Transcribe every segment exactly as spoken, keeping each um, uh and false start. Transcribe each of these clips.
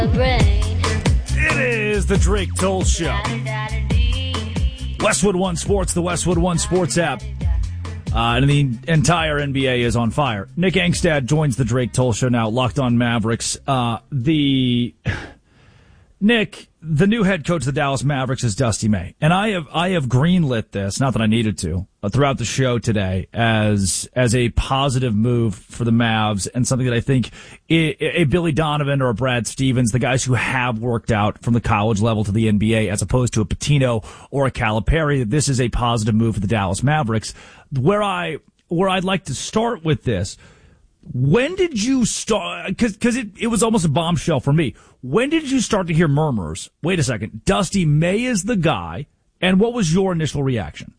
It is the Drake Toll Show. Westwood One Sports, the Westwood One Sports app. Uh, and the entire N B A is on fire. Nick Angstad joins the Drake Toll Show now, Locked On Mavericks. Uh, the Nick, the new head coach of the Dallas Mavericks is Dusty May, and I have I have greenlit this, not that I needed to, uh, throughout the show today as as a positive move for the Mavs and something that I think a, a Billy Donovan or a Brad Stevens, the guys who have worked out from the college level to the N B A, as opposed to a Pitino or a Calipari, this is a positive move for the Dallas Mavericks. Where I where I'd like to start with this. When did you start, because because it, it was almost a bombshell for me. When did you start to hear murmurs? Wait a second, Dusty May is the guy, and what was your initial reaction?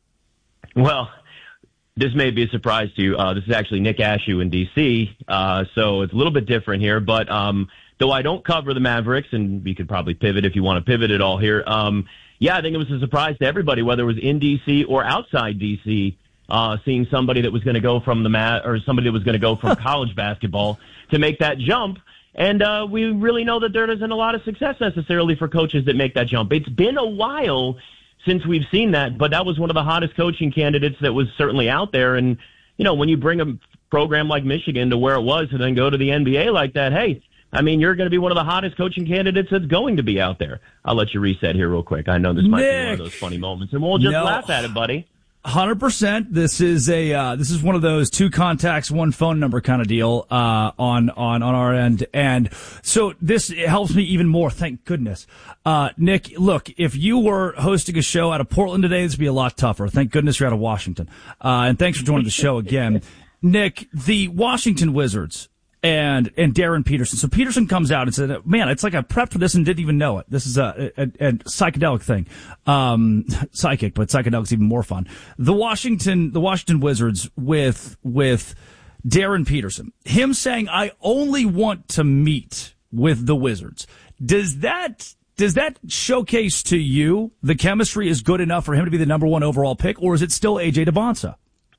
Well, this may be a surprise to you. Uh, this is actually Nick Ashew in D C, uh, so it's a little bit different here. But um, though I don't cover the Mavericks, and we could probably pivot if you want to pivot at all here, um, yeah, I think it was a surprise to everybody, whether it was in D C or outside D C, Uh, seeing somebody that was going to go from the mat or somebody that was going to go from college basketball to make that jump. And uh, we really know that there isn't a lot of success necessarily for coaches that make that jump. It's been a while since we've seen that, but that was one of the hottest coaching candidates that was certainly out there. And, you know, when you bring a program like Michigan to where it was and then go to the N B A like that, hey, I mean, you're going to be one of the hottest coaching candidates that's going to be out there. I'll let you reset here real quick. I know this might Nick. be one of those funny moments, and we'll just No. laugh at it, buddy. one hundred percent. This is a uh, this is one of those two contacts, one phone number kind of deal uh, on on on our end, and so this helps me even more. Thank goodness, uh, Nick. Look, if you were hosting a show out of Portland today, this would be a lot tougher. Thank goodness you're out of Washington, uh, and thanks for joining the show again, Nick. The Washington Wizards and and Darren Peterson. So Peterson comes out and said, man, it's like I prepped for this and didn't even know it. This is a, a, a psychedelic thing. Um, psychic, but psychedelic's even more fun. The Washington, the Washington Wizards with, with Darren Peterson, him saying, I only want to meet with the Wizards. Does that, does that showcase to you the chemistry is good enough for him to be the number one overall pick, or is it still A J DeBonsa?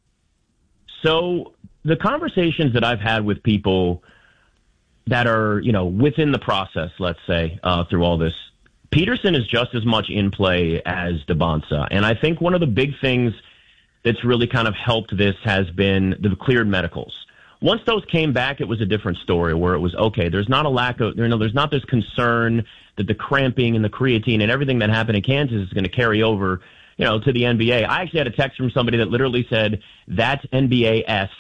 So, the conversations that I've had with people that are, you know, within the process, let's say, uh, through all this, Peterson is just as much in play as DeBonsa. And I think one of the big things that's really kind of helped this has been the cleared medicals. Once those came back, it was a different story where it was, okay, there's not a lack of, you know, there's not this concern that the cramping and the creatine and everything that happened in Kansas is going to carry over, you know, to the N B A. I actually had a text from somebody that literally said, that's N B A S.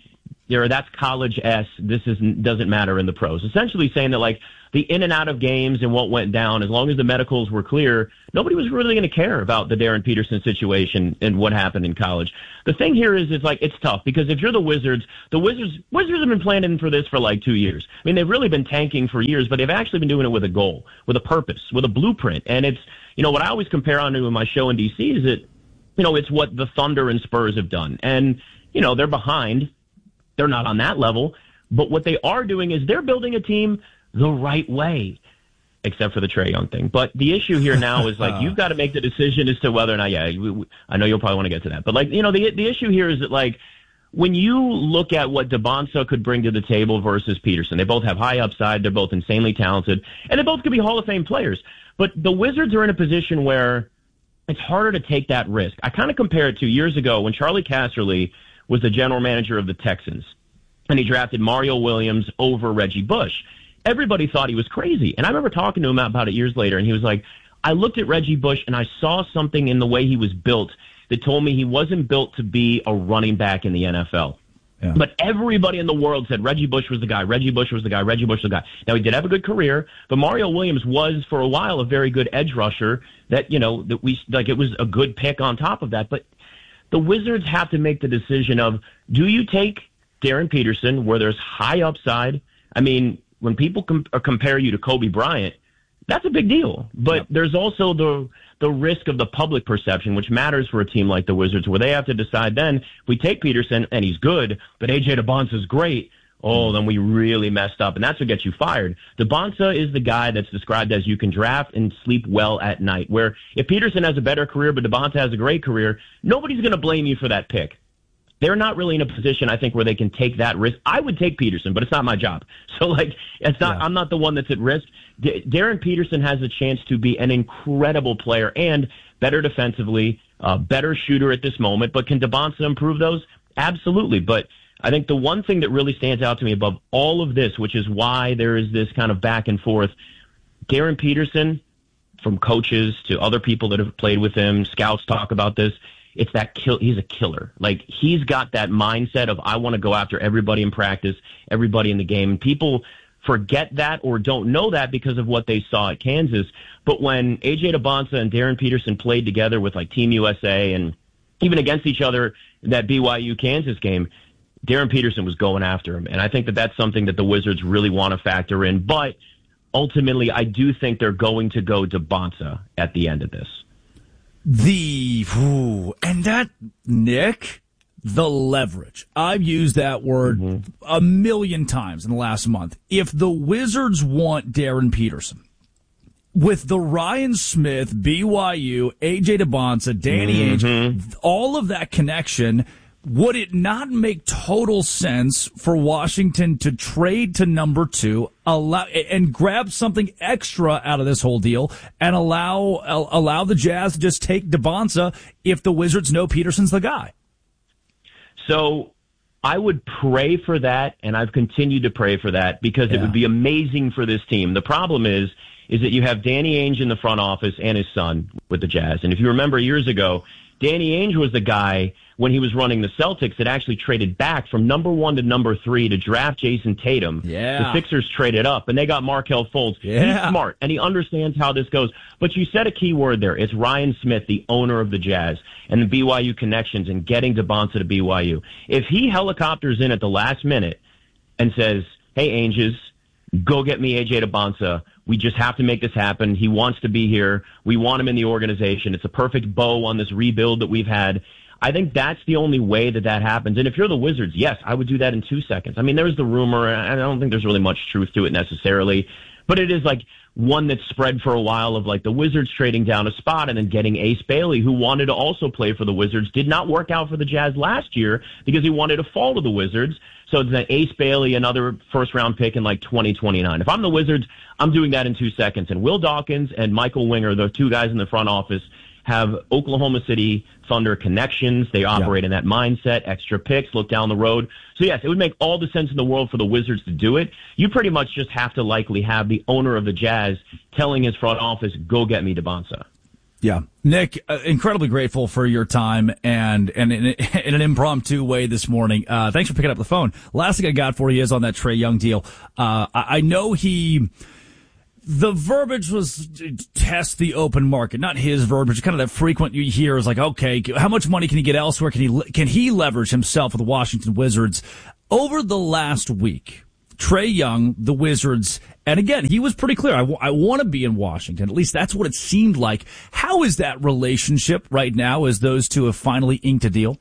Or that's college S. This is doesn't matter in the pros. Essentially saying that, like, the in and out of games and what went down, as long as the medicals were clear, nobody was really going to care about the Darren Peterson situation and what happened in college. The thing here is, is like, it's tough because if you're the Wizards, the Wizards, Wizards have been planning for this for like two years. I mean, they've really been tanking for years, but they've actually been doing it with a goal, with a purpose, with a blueprint. And it's, you know, what I always compare on to in my show in D C is that, you know, it's what the Thunder and Spurs have done. And, you know, they're behind. They're not on that level, but what they are doing is they're building a team the right way, except for the Trae Young thing. But the issue here now is, like, you've got to make the decision as to whether or not, yeah, we, we, I know you'll probably want to get to that. But, like, you know, the the issue here is that, like, when you look at what DeBonsa could bring to the table versus Peterson, they both have high upside. They're both insanely talented, and they both could be Hall of Fame players. But the Wizards are in a position where it's harder to take that risk. I kind of compare it to years ago when Charlie Casserly was the general manager of the Texans, and he drafted Mario Williams over Reggie Bush. Everybody thought he was crazy, and I remember talking to him about it years later, and he was like, I looked at Reggie Bush, and I saw something in the way he was built that told me he wasn't built to be a running back in the N F L. Yeah. But everybody in the world said Reggie Bush was the guy, Reggie Bush was the guy, Reggie Bush was the guy. Now, he did have a good career, but Mario Williams was, for a while, a very good edge rusher that, you know, that we, like, it was a good pick on top of that, but the Wizards have to make the decision of, do you take Darren Peterson, where there's high upside? I mean, when people com- compare you to Kobe Bryant, that's a big deal. But yep. there's also the the risk of the public perception, which matters for a team like the Wizards, where they have to decide then, if we take Peterson, and he's good, but A J DeBonsa is great, oh, then we really messed up, and that's what gets you fired. DeBonsa is the guy that's described as you can draft and sleep well at night, where if Peterson has a better career but DeBonsa has a great career, nobody's going to blame you for that pick. they're not really in a position, I think, where they can take that risk. I would take Peterson, but it's not my job. So, like, it's not. Yeah. I'm not the one that's at risk. D- Darren Peterson has a chance to be an incredible player and better defensively, uh, better shooter at this moment. But can DeBonsa improve those? Absolutely. But I think the one thing that really stands out to me above all of this, which is why there is this kind of back and forth, Darren Peterson, from coaches to other people that have played with him, scouts talk about this. It's that kill. He's a killer. Like, he's got that mindset of, I want to go after everybody in practice, everybody in the game. And people forget that or don't know that because of what they saw at Kansas. But when A J DeBonsa and Darren Peterson played together with like Team U S A and even against each other in that B Y U Kansas game, Darren Peterson was going after him. And I think that that's something that the Wizards really want to factor in. But ultimately, I do think they're going to go DeBonsa at the end of this. The, ooh, and that, Nick, the leverage. I've used that word mm-hmm. a million times in the last month. If the Wizards want Darren Peterson, with the Ryan Smith, B Y U, A J DeBonsa, Danny mm-hmm. Ainge, all of that connection, would it not make total sense for Washington to trade to number two, allow and grab something extra out of this whole deal, and allow allow the Jazz to just take DeBonsa if the Wizards know Peterson's the guy? So I would pray for that, and I've continued to pray for that because yeah. it would be amazing for this team. The problem is, is that you have Danny Ainge in the front office and his son with the Jazz. And if you remember years ago, Danny Ainge was the guy when he was running the Celtics that actually traded back from number one to number three to draft Jason Tatum. Yeah. The Sixers traded up, and they got Markelle Fultz. Yeah. He's smart, and he understands how this goes. But you said a key word there. It's Ryan Smith, the owner of the Jazz, and the B Y U connections and getting DeBonsa to B Y U. If he helicopters in at the last minute and says, hey, Ainges, go get me A J DeBonsa. We just have to make this happen. He wants to be here. We want him in the organization. It's a perfect bow on this rebuild that we've had. I think that's the only way that that happens. And if you're the Wizards, yes, I would do that in two seconds. I mean, there's the rumor, and I don't think there's really much truth to it necessarily, but it is like one that's spread for a while of like the Wizards trading down a spot and then getting Ace Bailey, who wanted to also play for the Wizards, did not work out for the Jazz last year because he wanted to fall to the Wizards. So it's an Ace Bailey, another first-round pick in like twenty twenty-nine. If I'm the Wizards, I'm doing that in two seconds. And Will Dawkins and Michael Winger, the two guys in the front office, have Oklahoma City Thunder connections. They operate yeah. in that mindset, extra picks, look down the road. So, yes, it would make all the sense in the world for the Wizards to do it. You pretty much just have to likely have the owner of the Jazz telling his front office, go get me DeBonsa. Yeah. Nick, uh, incredibly grateful for your time and, and in, in an impromptu way this morning. Uh, thanks for picking up the phone. Last thing I got for you is on that Trae Young deal. Uh, I, I know he... The verbiage was test the open market, not his verbiage. Kind of that frequent you hear is like, okay, how much money can he get elsewhere? Can he can he leverage himself with the Washington Wizards? Over the last week, Trae Young, the Wizards, and again, he was pretty clear. I, w- I want to be in Washington. At least that's what it seemed like. How is that relationship right now as those two have finally inked a deal?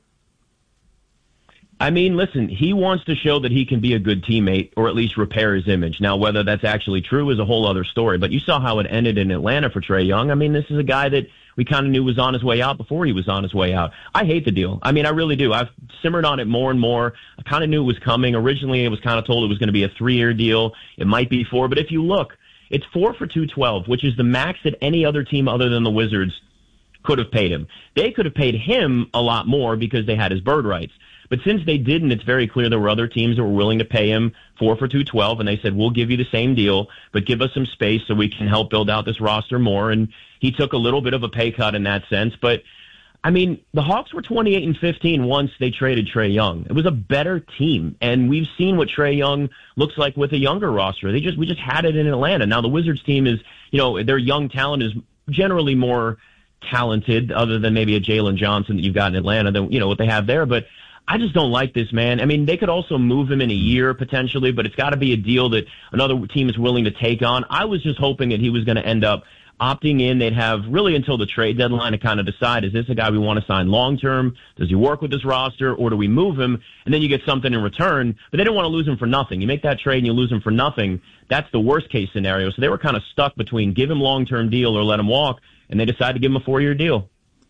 I mean, listen, he wants to show that he can be a good teammate or at least repair his image. Now, whether that's actually true is a whole other story. But you saw how it ended in Atlanta for Trae Young. I mean, this is a guy that we kind of knew was on his way out before he was on his way out. I hate the deal. I mean, I really do. I've simmered on it more and more. I kind of knew it was coming. Originally, it was kind of told it was going to be a three-year deal. It might be four. But if you look, it's four for two twelve, which is the max that any other team other than the Wizards could have paid him. They could have paid him a lot more because they had his bird rights. But since they didn't, it's very clear there were other teams that were willing to pay him four for two twelve, and they said, we'll give you the same deal, but give us some space so we can help build out this roster more. And he took a little bit of a pay cut in that sense. But, I mean, the Hawks were twenty-eight and fifteen once they traded Trae Young. It was a better team, and we've seen what Trae Young looks like with a younger roster. They just We just had it in Atlanta. Now, the Wizards team is, you know, their young talent is generally more talented, other than maybe a Jalen Johnson that you've got in Atlanta, than, you know, what they have there. But I just don't like this, man. I mean, they could also move him in a year potentially, but it's got to be a deal that another team is willing to take on. I was just hoping that he was going to end up opting in. They'd have really until the trade deadline to kind of decide, is this a guy we want to sign long-term? Does he work with this roster, or do we move him? And then you get something in return, but they don't want to lose him for nothing. You make that trade and you lose him for nothing. That's the worst-case scenario. So they were kind of stuck between give him long-term deal or let him walk, and they decided to give him a four-year deal.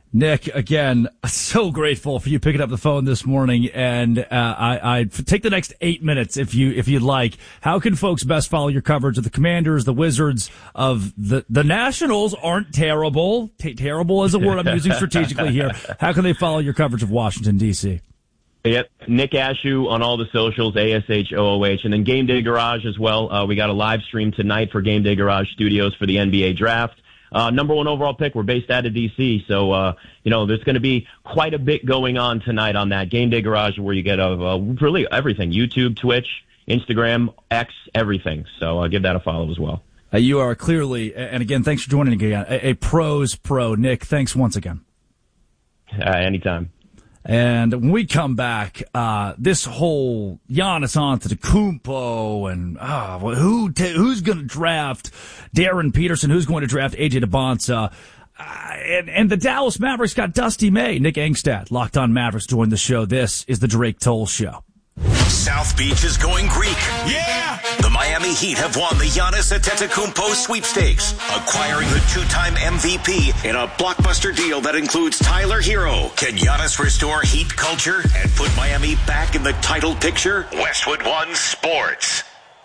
Nick, again, so grateful for you picking up the phone this morning, and uh, I, I take the next eight minutes if you if you'd like. How can folks best follow your coverage of the Commanders, the Wizards, of the the Nationals? Aren't terrible. T- terrible is a word I'm using strategically here. How can they follow your coverage of Washington D C? Yep, Nick Ashew on all the socials, A S H O O H, and then Game Day Garage as well. Uh, we got a live stream tonight for Game Day Garage Studios for the N B A Draft. Uh, number one overall pick. We're based out of D C, so uh, you know there's going to be quite a bit going on tonight on that Game Day Garage, where you get uh, uh, really everything: YouTube, Twitch, Instagram, X, everything. So uh, give that a follow as well. Uh, you are clearly, and again, thanks for joining again. A, a pros pro, Nick. Thanks once again. Uh, anytime. And when we come back, uh, this whole Giannis Antetokounmpo and uh, who t- who's going to draft Darren Peterson, who's going to draft A J DeBonsa, uh, and, and the Dallas Mavericks got Dusty May. Nick Engstad, Locked On Mavericks, joined the show. This is the Drake Toll Show. South Beach is going Greek. Yeah! The Miami Heat have won the Giannis Antetokounmpo sweepstakes, acquiring the two-time M V P in a blockbuster deal that includes Tyler Hero. Can Giannis restore Heat culture and put Miami back in the title picture? Westwood One Sports.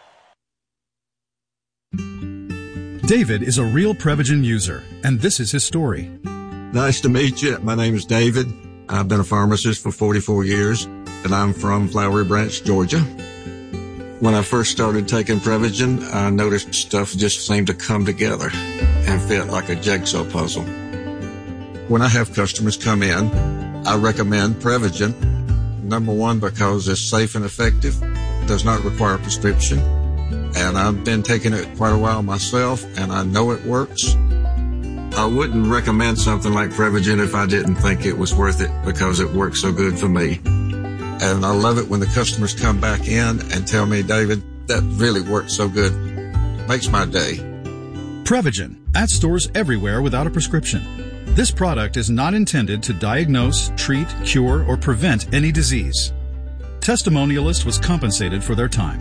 David is a real Prevagen user, and this is his story. Nice to meet you. My name is David. I've been a pharmacist for forty-four years, and I'm from Flowery Branch, Georgia. When I first started taking Prevagen, I noticed stuff just seemed to come together and fit like a jigsaw puzzle. When I have customers come in, I recommend Prevagen. Number one, because it's safe and effective, does not require a prescription, and I've been taking it quite a while myself, and I know it works. I wouldn't recommend something like Prevagen if I didn't think it was worth it, because it works so good for me. And I love it when the customers come back in and tell me, David, that really worked so good. Makes my day. Prevagen, at stores everywhere without a prescription. This product is not intended to diagnose, treat, cure, or prevent any disease. Testimonialist was compensated for their time.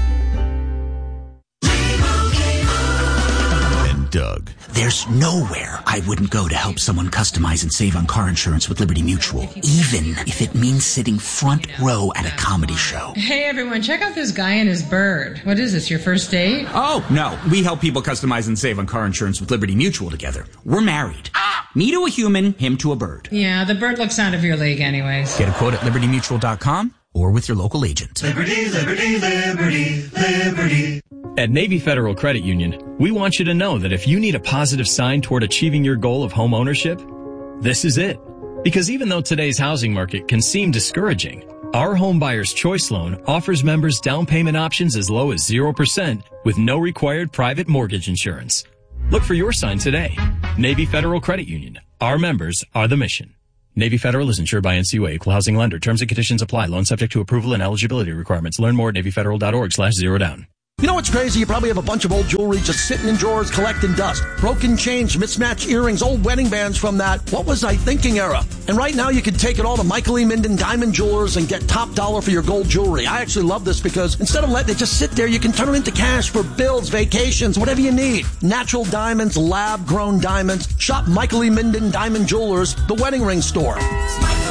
And Doug. There's nowhere I wouldn't go to help someone customize and save on car insurance with Liberty Mutual, even if it means sitting front row at a comedy show. Hey everyone, check out this guy and his bird. What is this, your first date? Oh, no. We help people customize and save on car insurance with Liberty Mutual together. We're married. Me to a human, him to a bird. Yeah, the bird looks out of your league anyways. Get a quote at liberty mutual dot com or with your local agent. Liberty, liberty, liberty, liberty. At Navy Federal Credit Union, we want you to know that if you need a positive sign toward achieving your goal of home ownership, this is it. Because even though today's housing market can seem discouraging, our Home Buyer's Choice Loan offers members down payment options as low as zero percent with no required private mortgage insurance. Look for your sign today. Navy Federal Credit Union. Our members are the mission. Navy Federal is insured by N C U A, equal housing lender. Terms and conditions apply. Loan subject to approval and eligibility requirements. Learn more at navy federal dot org slash zero down. You know what's crazy? You probably have a bunch of old jewelry just sitting in drawers collecting dust. Broken chains, mismatched earrings, old wedding bands from that what was I thinking era. And right now you can take it all to Michael E. Minden Diamond Jewelers and get top dollar for your gold jewelry. I actually love this because instead of letting it just sit there, you can turn it into cash for bills, vacations, whatever you need. Natural diamonds, lab-grown diamonds. Shop Michael E. Minden Diamond Jewelers, the wedding ring store.